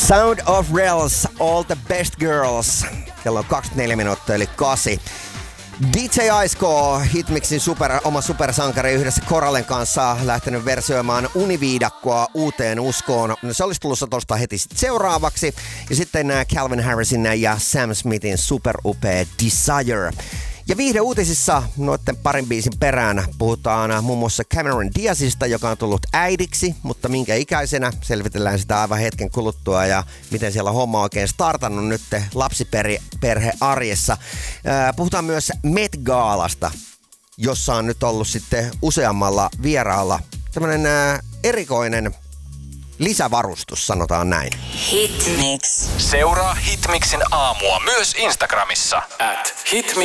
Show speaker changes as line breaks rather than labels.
Sound of Rails, All the Best Girls. Kello on 24 minuuttia eli 8. DJ Aisko, Hitmixin oma supersankari yhdessä Koralen kanssa lähtenyt versioimaan Univiidakkoa uuteen uskoon. No, se olisi tulossa tuosta heti seuraavaksi. Ja sitten Calvin Harrisin ja Sam Smithin superupea Desire. Ja viihdeuutisissa noiden parin biisin perään puhutaan muun muassa Cameron Diazista, joka on tullut äidiksi, mutta minkä ikäisenä, selvitellään sitä aivan hetken kuluttua ja miten siellä on homma oikein startannut nyt lapsiperhe arjessa. Puhutaan myös Met Galasta, jossa on nyt ollut sitten useammalla vieraalla tämmönen erikoinen lisävarustus, sanotaan näin.
Hitmix. Seuraa Hitmixin aamua myös Instagramissa @hitmix.